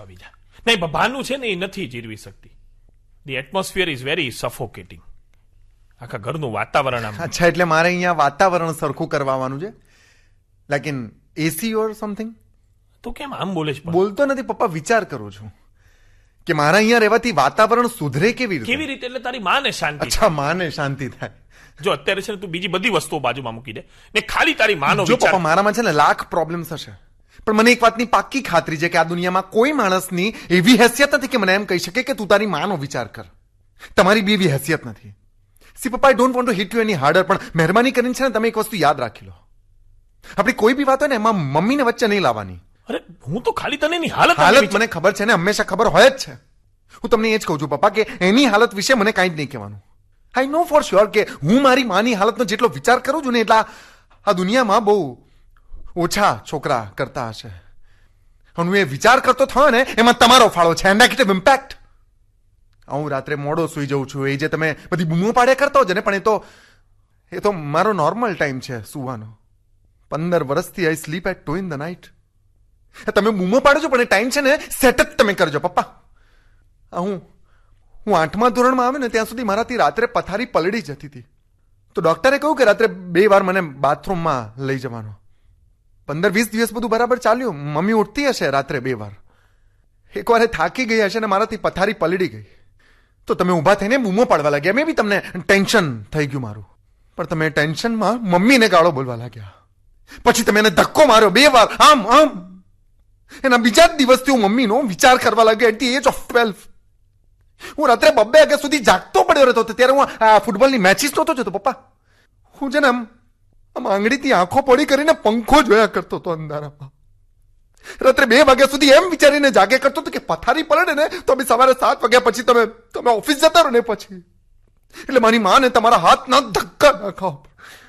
આવી જાય. નહીં, ભાનુ છે ને એ નથી જીરવી શકતી. The atmosphere is very સફોકેટિંગ. આખા ઘરનું વાતાવરણ આમ. અચ્છા, એટલે મારે અહીંયા વાતાવરણ સરખું કરવાનું છે, like in AC or something. તો કેમ આમ બોલે છે? બોલતો નથી પપ્પા, વિચાર કરું છું કે મારા અહીંયા રહેવાથી વાતાવરણ સુધરે કેવી રીતે. કેવી રીતે? એટલે તારી માને શાંતિ. અચ્છા, માને શાંતિ થાય. જો અત્યારે છે ને તું બીજી બધી વસ્તુઓ બાજુમાં મૂકી દે ને ખાલી તારી માનો જો વિચાર. પપ્પા, મારામાં છે ને લાખ પ્રોબ્લેમ્સ હશે, પણ મને એક વાતની પાક્કી ખાતરી છે કે આ દુનિયામાં કોઈ માણસની એવી હેસિયત નથી કે મને એમ કહી શકે કે તું તારી માનો વિચાર કર. તમારી બી એવી હેસિયત નથી. સી પપ્પા, I don't want to hit you any harder, પણ મહેરબાની કરીને છે ને તમે એક વસ્તુ યાદ રાખી લો. આપણી કોઈ બી વાત હોય ને એમાં મમ્મીને વચ્ચે નહીં લાવવાની. અરે હું તો ખાલી તને એની હાલત મને ખબર છે ને, હંમેશા ખબર હોય જ છે. હું તમને એ જ કહું છું પપ્પા કે એની હાલત વિશે મને કાંઈ જ નહીં કહેવાનું. આઈ નો ફોર શ્યોર કે હું મારી માની હાલતનો જેટલો વિચાર કરું છું ને એટલા આ દુનિયામાં બહુ ઓછા છોકરા કરતા હશે. હું એ વિચાર કરતો થયો ને એમાં તમારો ફાળો છે, નેગેટિવ ઇમ્પેક્ટ. હું રાત્રે મોડો સુઈ જઉં છું, એ જે તમે બધી બૂમો પાડ્યા કરતા હો ને, પણ એ તો મારો નોર્મલ ટાઈમ છે સુવાનો. 15 વર્ષથી આઈ slip at 2 in the night. તમે બૂમો પાડો છો પણ એ ટાઈમ છે ને સેટ જ તમે કરજો પપ્પા. હું 8મા ધોરણમાં આવે ને ત્યાં સુધી મારાથી રાત્રે પથારી પલળી જતી હતી, તો ડોક્ટરે કહ્યું કે રાત્રે 2 વાર મને બાથરૂમમાં લઈ જવાનો. 15-20 દિવસ બધું બરાબર ચાલ્યું. મમ્મી ઉઠતી હશે રાત્રે 2 વાર. એકવાર એ થાકી ગઈ હશે ને મારાથી પથારી પલળી ગઈ, તો તમે ઊભા થઈને બૂમો પાડવા લાગ્યા. મેં બી તમને ટેન્શન થઈ ગયું મારું, પણ તમે ટેન્શનમાં મમ્મીને ગાળો બોલવા લાગ્યા. પછી તમે એને ધક્કો માર્યો 2 વાર, આમ આમ. એના બીજા જ દિવસથી હું મમ્મીનો વિચાર કરવા લાગ્યો. એટ ધી એજ ઓફ 12 હું રાત્રે 2 વાગ્યા સુધી જાગતો પડ્યો રહેતો હતો. ત્યારે હું આ ફૂટબોલની મેચિસ નહોતો જતો પપ્પા. હું છે ને આમ આંગળીથી આંખો પડી કરીને પંખો જોયા કરતો હતો અંધારામાં. રાત્રે 2 વાગ્યા સુધી એમ વિચારીને જાગે કરતો હતો કે પથારી પડે ને તો બી સવારે 7 વાગ્યા પછી તમે ઓફિસ જતા રહો ને પછી. એટલે મારી માને તમારા હાથના ધક્કા ના ખાઓ.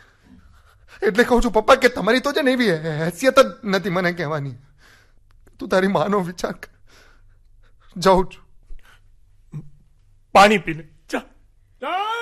એટલે કહું છું પપ્પા કે તમારી તો છે ને એવી હેસિયત જ નથી મને કહેવાની. તું તારી માનો વિચાર કર. જાઉં છું. પાણી પીને.